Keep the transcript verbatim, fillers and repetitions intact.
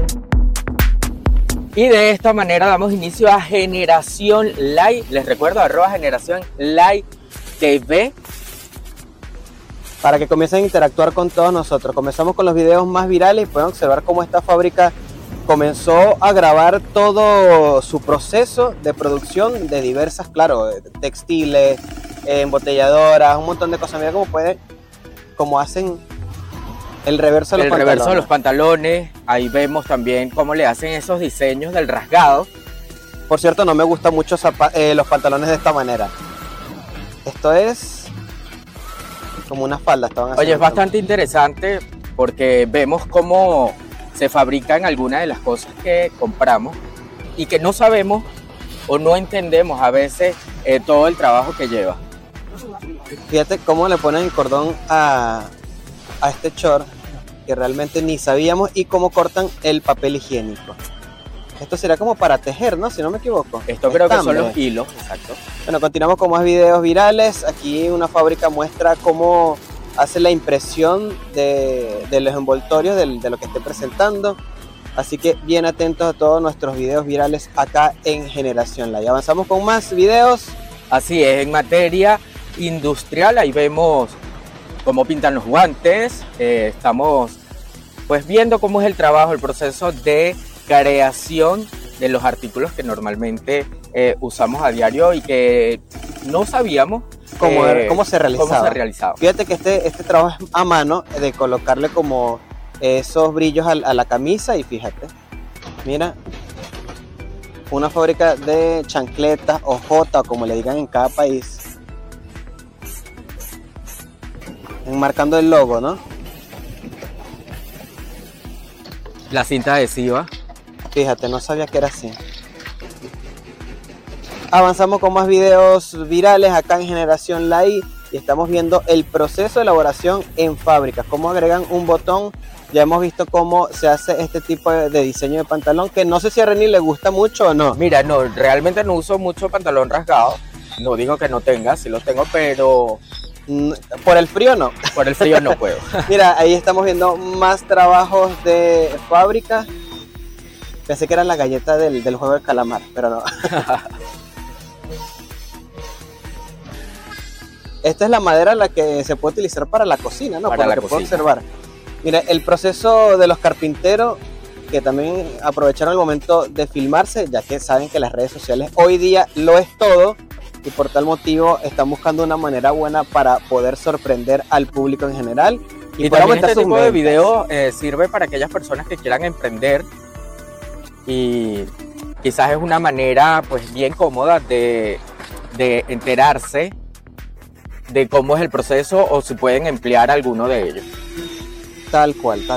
Y de esta manera damos inicio a Generación Live. Les recuerdo, arroba Generación Live T V. Para que comiencen a interactuar con todos nosotros. Comenzamos con los videos más virales y pueden observar cómo esta fábrica comenzó a grabar todo su proceso de producción de diversas, claro, textiles, embotelladoras, un montón de cosas. Mira cómo pueden, cómo hacen el reverso de los el pantalones. reverso de los pantalones. Ahí vemos también cómo le hacen esos diseños del rasgado. Por cierto, no me gustan mucho eh, los pantalones de esta manera. Esto es como una falda. Oye, es bastante interesante porque vemos cómo se fabrican algunas de las cosas que compramos y que no sabemos o no entendemos a veces eh, todo el trabajo que lleva. Fíjate cómo le ponen el cordón a, a este short que realmente ni sabíamos, y cómo cortan el papel higiénico. Esto será como para tejer, ¿no? Si no me equivoco. Esto creo que son los hilos, exacto. Bueno, continuamos con más videos virales. Aquí una fábrica muestra cómo hace la impresión de, de los envoltorios de, de lo que esté presentando. Así que bien atentos a todos nuestros videos virales acá en Generación Live. Avanzamos con más videos. Así es, en materia industrial, ahí vemos cómo pintan los guantes. Eh, estamos pues viendo cómo es el trabajo, el proceso de creación de los artículos que normalmente eh, usamos a diario y que no sabíamos cómo, eh, cómo se realizaba. Cómo se realizaba. Fíjate que este, este trabajo es a mano, de colocarle como esos brillos a, a la camisa, y fíjate, mira, una fábrica de chancletas o jota, como le digan en cada país, enmarcando el logo, ¿no? La cinta adhesiva. Fíjate, no sabía que era así. Avanzamos con más videos virales acá en Generación Live y estamos viendo el proceso de elaboración en fábricas, cómo agregan un botón. Ya hemos visto cómo se hace este tipo de diseño de pantalón, que no sé si a Reni le gusta mucho o no. Mira, no, realmente no uso mucho pantalón rasgado. No digo que no tenga, sí los tengo, pero por el frío no. Por el frío no puedo. Mira, ahí estamos viendo más trabajos de fábrica. Pensé que era la galleta del, del juego del calamar, pero no. Esta es la madera la que se puede utilizar para la cocina, ¿no? Para Por lo la que cocina. puedo observar. Mira, el proceso de los carpinteros, que también aprovecharon el momento de filmarse, ya que saben que las redes sociales hoy día lo es todo, y por tal motivo están buscando una manera buena para poder sorprender al público en general. Y, y también este tipo ventas. de video eh, sirve para aquellas personas que quieran emprender, y quizás es una manera pues bien cómoda de, de enterarse de cómo es el proceso o si pueden emplear alguno de ellos. Tal cual, tal